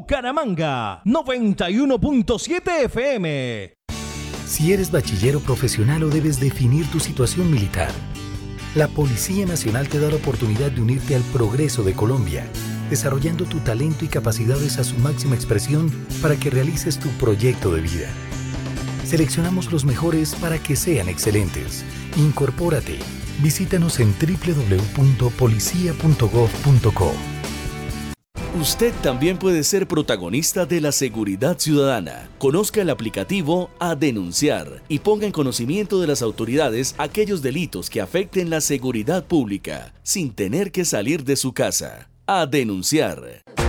Bucaramanga, 91.7 FM. Si eres bachillero profesional o debes definir tu situación militar, la Policía Nacional te da la oportunidad de unirte al progreso de Colombia, desarrollando tu talento y capacidades a su máxima expresión para que realices tu proyecto de vida. Seleccionamos los mejores para que sean excelentes. Incorpórate. Visítanos en www.policia.gov.co. Usted también puede ser protagonista de la seguridad ciudadana. Conozca el aplicativo A Denunciar y ponga en conocimiento de las autoridades aquellos delitos que afecten la seguridad pública, sin tener que salir de su casa. A Denunciar.